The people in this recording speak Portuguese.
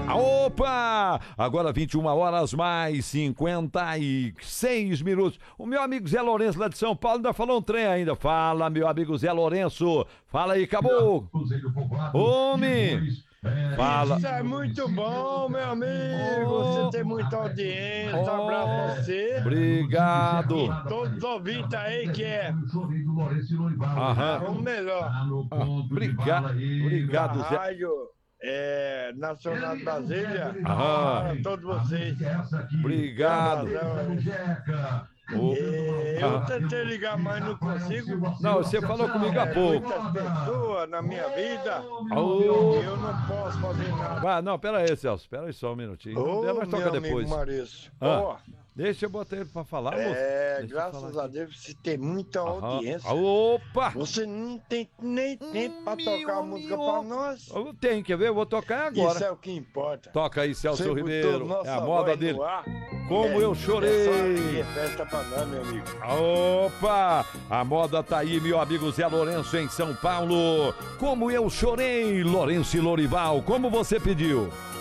Opa! Agora 21 horas mais 56 minutos. O meu amigo Zé Lourenço lá de São Paulo ainda falou um trem ainda. Fala, meu amigo Zé Lourenço. Fala aí, acabou. Homem! Fala. Isso é muito bom, meu amigo. Você tem muita audiência. Um abraço pra você. Obrigado. E todos os ouvintes aí que é Aham. o melhor. Obrigado, A Zé. Rádio Nacional de Brasília. Aham. Para todos vocês. Obrigado. Eu tentei ligar, mas não consigo. Não, você falou comigo há pouco. Muitas pessoas na minha vida. Ô. Eu não posso fazer nada. Ah, não, pera aí, Celso. Pera aí só um minutinho. Ô, Nós toca meu depois. amigo Maurício. Ah, Ó, deixa eu botar ele pra falar, moço. Deixa eu graças falar a aqui. Deus você tem muita Aham. audiência. Opa! Você não tem nem tempo pra tocar música pra nós. Eu tenho, quer ver? Eu vou tocar agora. Isso é o que importa. Toca aí, Celso Você botou Ribeiro. nossa É a moda voz dele. no ar. Como eu É chorei. festa pra nós, meu amigo. Opa! A moda tá aí, meu amigo Zé Lourenço em São Paulo. Como eu chorei, Lourenço e Lorival, como você pediu.